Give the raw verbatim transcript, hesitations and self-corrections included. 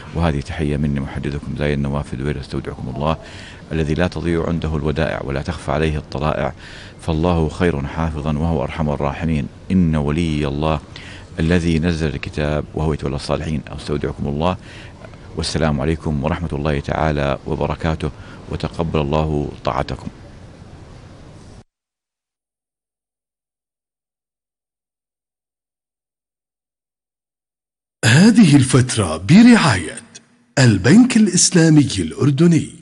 وهذه تحية مني محدثكم زايد النواف دوير، استودعكم الله الذي لا تضيع عنده الودائع ولا تخفى عليه الطلائع، فالله خير حافظا وهو أرحم الراحمين. إن ولي الله الذي نزل الكتاب وهو يتولى الصالحين. استودعكم الله، والسلام عليكم ورحمة الله تعالى وبركاته، وتقبل الله طاعتكم. هذه الفترة برعاية البنك الإسلامي الأردني.